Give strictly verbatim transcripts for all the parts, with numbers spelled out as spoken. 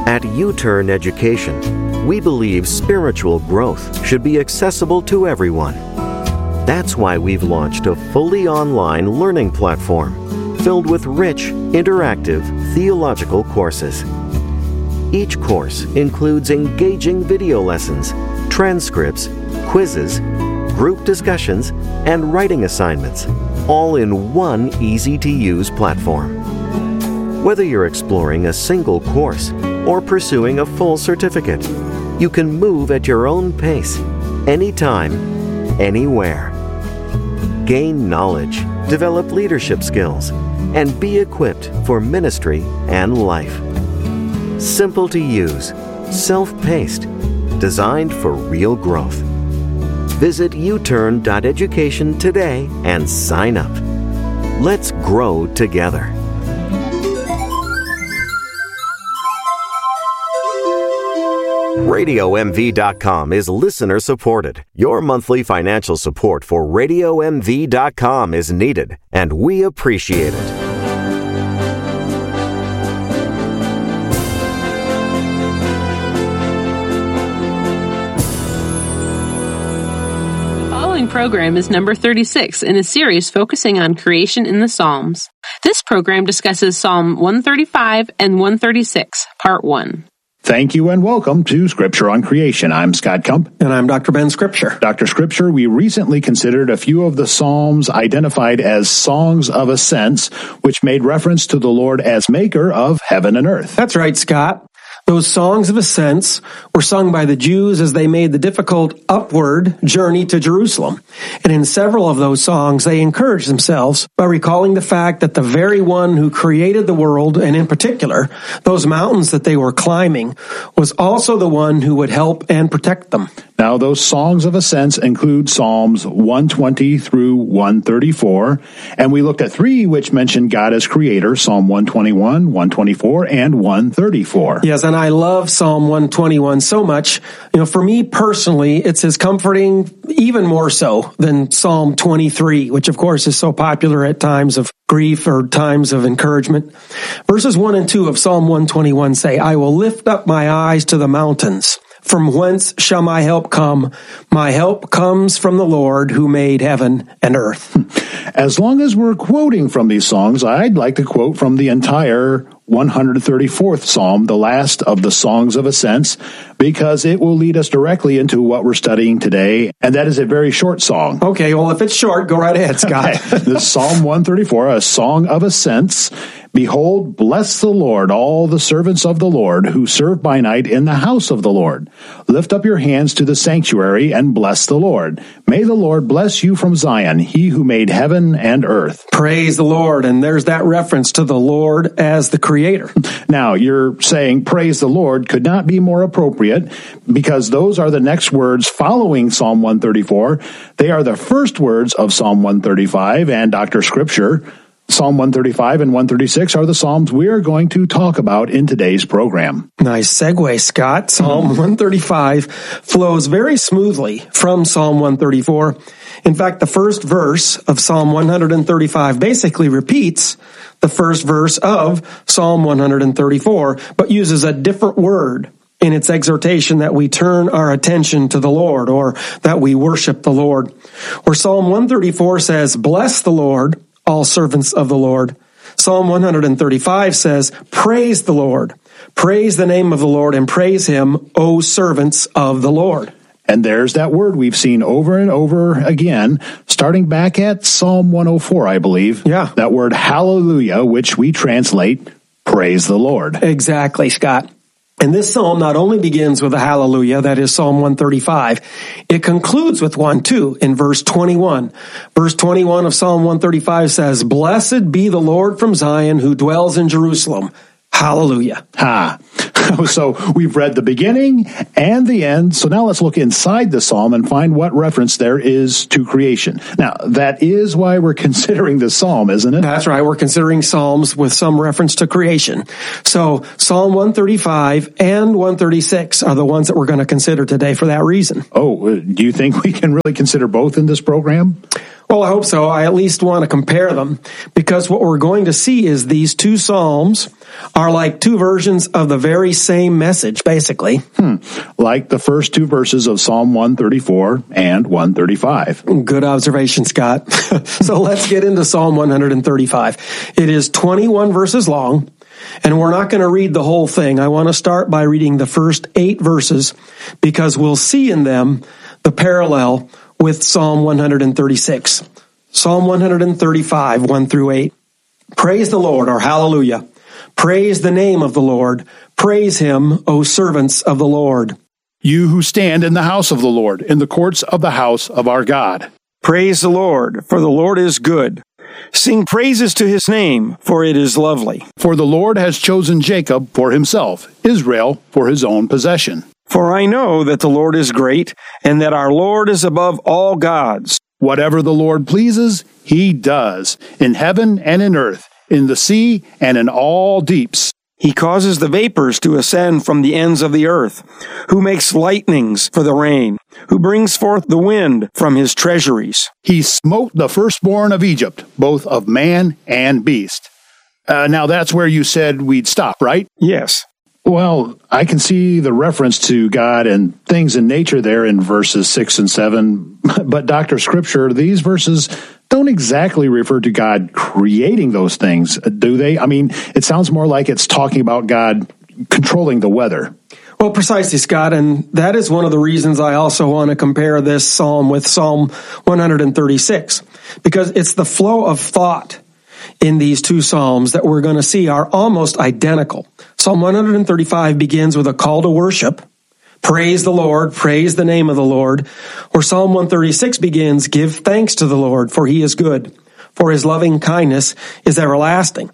At U-Turn Education, we believe spiritual growth should be accessible to everyone. That's why we've launched a fully online learning platform filled with rich, interactive theological courses. Each course includes engaging video lessons, transcripts, quizzes, group discussions, and writing assignments, all in one easy-to-use platform. Whether you're exploring a single course or pursuing a full certificate, you can move at your own pace, anytime, anywhere. Gain knowledge, develop leadership skills, and be equipped for ministry and life. Simple to use, self-paced, designed for real growth. Visit u turn dot education today and sign up. Let's grow together. radio m v dot com is listener supported. Your monthly financial support for radio m v dot com is needed, and we appreciate it. Program is number thirty-six in a series focusing on creation in the Psalms. This program discusses Psalm one thirty-five and one thirty-six, Part one. Thank you and welcome to Scripture on Creation. I'm Scott Kump. And I'm Doctor Ben Scripture. Doctor Scripture, we recently considered a few of the Psalms identified as songs of ascents, which made reference to the Lord as maker of heaven and earth. That's right, Scott. Those songs of ascents were sung by the Jews as they made the difficult upward journey to Jerusalem. And in several of those songs, they encouraged themselves by recalling the fact that the very one who created the world, and in particular, those mountains that they were climbing, was also the one who would help and protect them. Now, those songs of ascents include Psalms one twenty through one thirty-four, and we looked at three which mention God as creator, Psalm one twenty-one, one twenty-four, and one thirty-four. Yes, and I love Psalm one twenty-one so much. You know, for me personally, it's as comforting, even more so, than Psalm twenty-three, which of course is so popular at times of grief or times of encouragement. Verses one and two of Psalm one twenty-one say, I will lift up my eyes to the mountains. From whence shall my help come? My help comes from the Lord who made heaven and earth. As long as we're quoting from these songs, I'd like to quote from the entire one hundred thirty-fourth Psalm, the last of the Songs of Ascents, because it will lead us directly into what we're studying today, and that is a very short song. Okay, well, if it's short, go right ahead, Scott. Okay. This is Psalm one thirty-four, a song of ascents. Behold, bless the Lord, all the servants of the Lord who serve by night in the house of the Lord. Lift up your hands to the sanctuary and bless the Lord. May the Lord bless you from Zion, he who made heaven and earth. Praise the Lord. And there's that reference to the Lord as the creator. Now, you're saying praise the Lord could not be more appropriate because those are the next words following Psalm one thirty-four. They are the first words of Psalm one thirty-five and Doctor Scripture. Psalm one thirty-five and one thirty-six are the Psalms we're going to talk about in today's program. Nice segue, Scott. Psalm one thirty-five flows very smoothly from Psalm one thirty-four. In fact, the first verse of Psalm one thirty-five basically repeats the first verse of Psalm one thirty-four, but uses a different word in its exhortation that we turn our attention to the Lord, or that we worship the Lord. Where Psalm one thirty-four says, bless the Lord, all servants of the Lord. Psalm one thirty-five says, praise the Lord. Praise the name of the Lord and praise him, O servants of the Lord. And there's that word we've seen over and over again, starting back at Psalm one oh four, I believe. Yeah. That word hallelujah, which we translate praise the Lord. Exactly, Scott. And this psalm not only begins with a hallelujah, that is Psalm one thirty-five, it concludes with one too in verse twenty-one. Verse twenty-one of Psalm one thirty-five says, blessed be the Lord from Zion who dwells in Jerusalem. Hallelujah. Ha. So we've read the beginning and the end. So now let's look inside the psalm and find what reference there is to creation. Now, that is why we're considering this psalm, isn't it? That's right. We're considering psalms with some reference to creation. So Psalm one thirty-five and one thirty-six are the ones that we're going to consider today for that reason. Oh, do you think we can really consider both in this program? Well, I hope so. I at least want to compare them, because what we're going to see is these two Psalms are like two versions of the very same message, basically. Hmm. Like the first two verses of Psalm one thirty-four and one thirty-five. Good observation, Scott. So let's get into Psalm one thirty-five. It is twenty-one verses long, and we're not going to read the whole thing. I want to start by reading the first eight verses, because we'll see in them the parallel with Psalm one thirty-six. Psalm one thirty-five, one through eight. Praise the Lord, or hallelujah. Praise the name of the Lord. Praise him, O servants of the Lord. You who stand in the house of the Lord, in the courts of the house of our God. Praise the Lord, for the Lord is good. Sing praises to his name, for it is lovely. For the Lord has chosen Jacob for himself, Israel for his own possession. For I know that the Lord is great, and that our Lord is above all gods. Whatever the Lord pleases, he does, in heaven and in earth, in the sea and in all deeps. He causes the vapors to ascend from the ends of the earth, who makes lightnings for the rain, who brings forth the wind from his treasuries. He smote the firstborn of Egypt, both of man and beast. Uh, now that's where you said we'd stop, right? Yes. Well, I can see the reference to God and things in nature there in verses six and seven, but Doctor Scripture, these verses don't exactly refer to God creating those things, do they? I mean, it sounds more like it's talking about God controlling the weather. Well, precisely, Scott, and that is one of the reasons I also want to compare this psalm with Psalm one thirty-six, because it's the flow of thought in these two psalms that we're going to see are almost identical. Psalm one thirty-five begins with a call to worship. Praise the Lord, praise the name of the Lord. Or Psalm one thirty-six begins, give thanks to the Lord, for he is good, for his loving kindness is everlasting.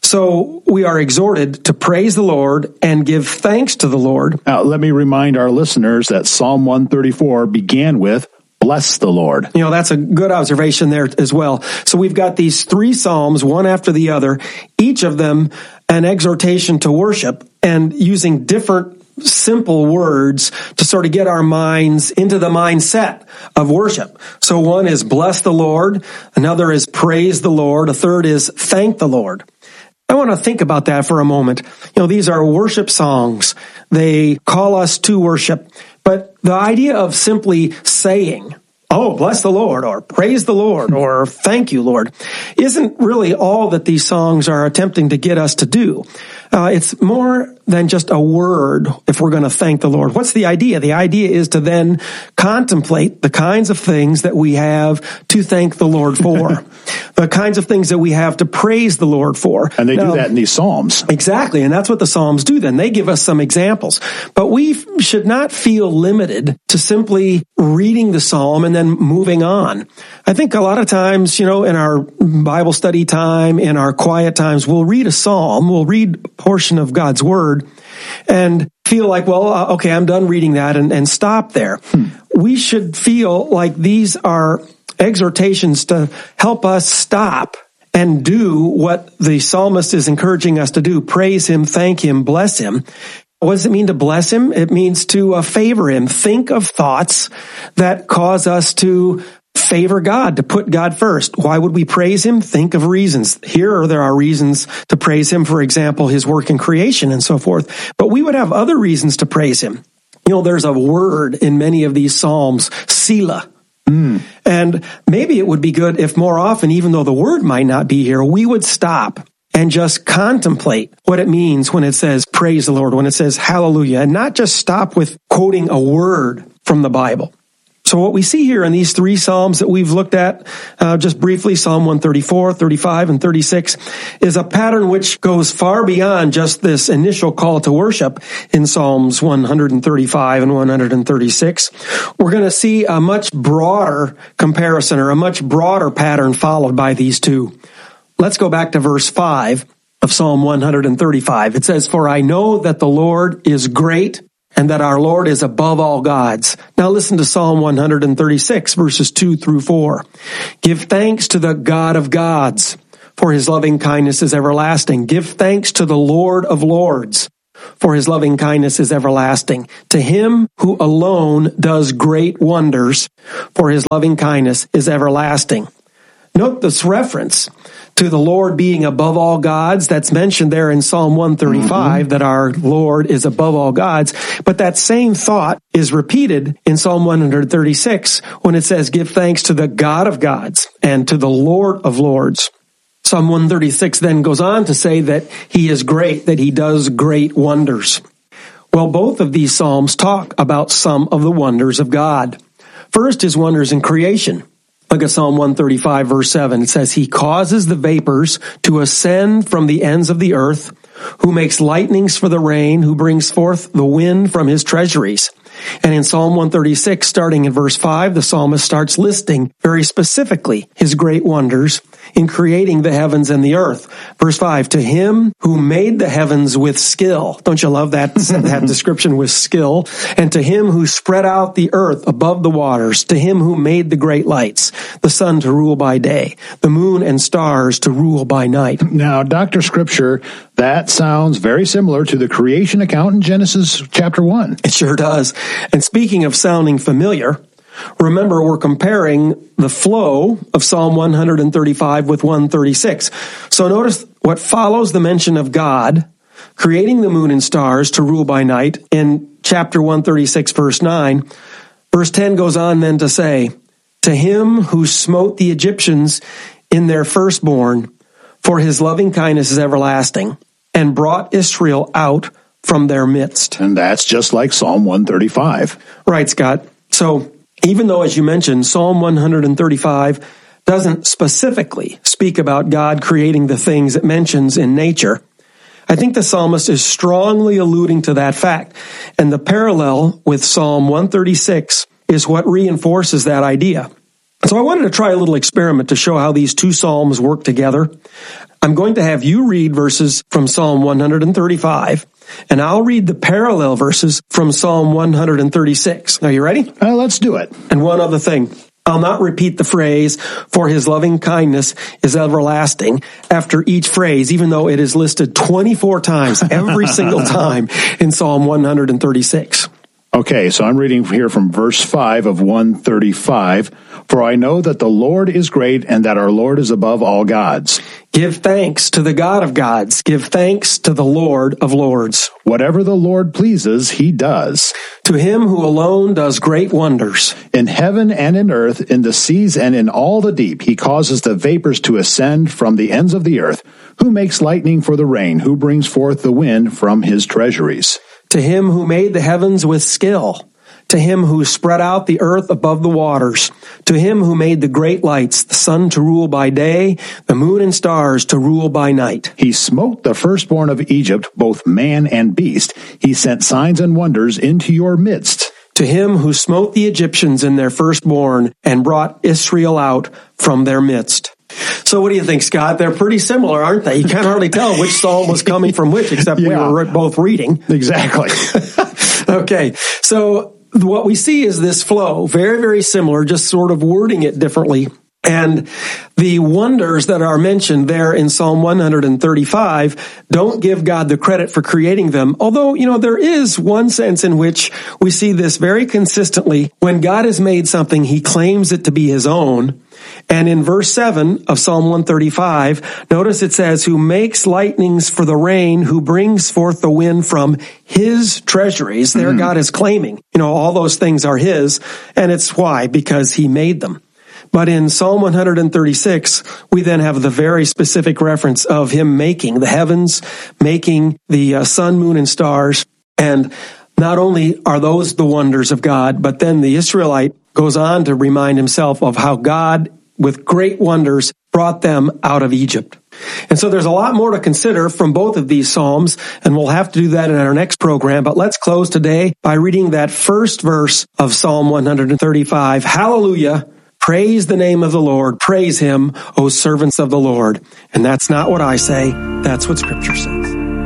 So we are exhorted to praise the Lord and give thanks to the Lord. Now, let me remind our listeners that Psalm one thirty-four began with, bless the Lord. You know, that's a good observation there as well. So we've got these three Psalms, one after the other, each of them an exhortation to worship, and using different simple words to sort of get our minds into the mindset of worship. So one is bless the Lord, another is praise the Lord, a third is thank the Lord. I want to think about that for a moment. You know, these are worship songs. They call us to worship. But the idea of simply saying, oh, bless the Lord, or praise the Lord, or thank you, Lord, isn't really all that these songs are attempting to get us to do. Uh, it's more than just a word if we're going to thank the Lord. What's the idea? The idea is to then contemplate the kinds of things that we have to thank the Lord for, the kinds of things that we have to praise the Lord for. And they now, do that in these Psalms. Exactly, and that's what the Psalms do then. They give us some examples. But we should not feel limited to simply reading the Psalm and then moving on. I think a lot of times, you know, in our Bible study time, in our quiet times, we'll read a Psalm, we'll read a portion of God's Word, and feel like, well, uh, okay, I'm done reading that, and, and stop there. Hmm. We should feel like these are exhortations to help us stop and do what the psalmist is encouraging us to do. Praise him, thank him, bless him. What does it mean to bless him? It means to uh, favor him. Think of thoughts that cause us to favor God, to put God first. Why would we praise him? Think of reasons. Here there are reasons to praise him, for example, his work in creation and so forth. But we would have other reasons to praise him. You know, there's a word in many of these Psalms, Selah. Mm. And maybe it would be good if more often, even though the word might not be here, we would stop and just contemplate what it means when it says praise the Lord, when it says hallelujah, and not just stop with quoting a word from the Bible. So what we see here in these three Psalms that we've looked at uh, just briefly, Psalm one thirty-four, thirty-five, and thirty-six, is a pattern which goes far beyond just this initial call to worship in Psalms one thirty-five and one thirty-six. We're going to see a much broader comparison, or a much broader pattern followed by these two. Let's go back to verse five of Psalm one thirty-five. It says, "For I know that the Lord is great, and that our Lord is above all gods." Now listen to Psalm one thirty-six, verses two through four. "Give thanks to the God of gods, for his loving kindness is everlasting. Give thanks to the Lord of lords, for his loving kindness is everlasting. To him who alone does great wonders, for his loving kindness is everlasting. Note this reference to the Lord being above all gods. That's mentioned there in Psalm one thirty-five, mm-hmm. that our Lord is above all gods. But that same thought is repeated in Psalm one thirty-six when it says, give thanks to the God of gods and to the Lord of lords. Psalm one thirty-six then goes on to say that he is great, that he does great wonders. Well, both of these Psalms talk about some of the wonders of God. First, his wonders in creation. Look at Psalm one thirty-five, verse seven. It says, he causes the vapors to ascend from the ends of the earth, who makes lightnings for the rain, who brings forth the wind from his treasuries. And in Psalm one thirty-six, starting in verse five, the psalmist starts listing very specifically his great wonders in creating the heavens and the earth. Verse five, to him who made the heavens with skill. Don't you love that, that description, with skill? And to him who spread out the earth above the waters, to him who made the great lights, the sun to rule by day, the moon and stars to rule by night. Now, Doctor Scripture, that sounds very similar to the creation account in Genesis chapter one. It sure does. And speaking of sounding familiar, remember, we're comparing the flow of Psalm one thirty-five with one thirty-six. So notice what follows the mention of God creating the moon and stars to rule by night in chapter one thirty-six, verse nine. Verse ten goes on then to say, to him who smote the Egyptians in their firstborn, for his loving kindness is everlasting, and brought Israel out from their midst. And that's just like Psalm one thirty-five. Right, Scott. So even though, as you mentioned, Psalm one thirty-five doesn't specifically speak about God creating the things it mentions in nature, I think the psalmist is strongly alluding to that fact. And the parallel with Psalm one thirty-six is what reinforces that idea. So I wanted to try a little experiment to show how these two psalms work together. I'm going to have you read verses from Psalm one thirty-five, and I'll read the parallel verses from Psalm one thirty-six. Are you ready? Uh, let's do it. And one other thing. I'll not repeat the phrase, for his loving kindness is everlasting, after each phrase, even though it is listed twenty-four times, every single time in Psalm one thirty-six. Okay, so I'm reading here from verse five of one thirty-five. For I know that the Lord is great and that our Lord is above all gods. Give thanks to the God of gods. Give thanks to the Lord of lords. Whatever the Lord pleases, he does. To him who alone does great wonders. In heaven and in earth, in the seas and in all the deep, he causes the vapors to ascend from the ends of the earth. Who makes lightning for the rain? Who brings forth the wind from his treasuries? To him who made the heavens with skill. To him who spread out the earth above the waters. To him who made the great lights, the sun to rule by day, the moon and stars to rule by night. He smote the firstborn of Egypt, both man and beast. He sent signs and wonders into your midst. To him who smote the Egyptians in their firstborn and brought Israel out from their midst. So what do you think, Scott? They're pretty similar, aren't they? You can't hardly tell which psalm was coming from which, except yeah. we were both reading. Exactly. Okay, so what we see is this flow, very, very similar, just sort of wording it differently. And the wonders that are mentioned there in Psalm one thirty-five don't give God the credit for creating them. Although, you know, there is one sense in which we see this very consistently. When God has made something, he claims it to be his own. And in verse seven of Psalm one thirty-five, notice it says, who makes lightnings for the rain, who brings forth the wind from his treasuries. There mm-hmm. God is claiming, you know, all those things are his. And it's why? Because he made them. But in Psalm one thirty-six, we then have the very specific reference of him making the heavens, making the uh, sun, moon, and stars. And not only are those the wonders of God, but then the Israelite goes on to remind himself of how God, with great wonders, brought them out of Egypt. And so there's a lot more to consider from both of these Psalms, and we'll have to do that in our next program. But let's close today by reading that first verse of Psalm one thirty-five. Hallelujah. Praise the name of the Lord. Praise him, O servants of the Lord. And that's not what I say. That's what Scripture says.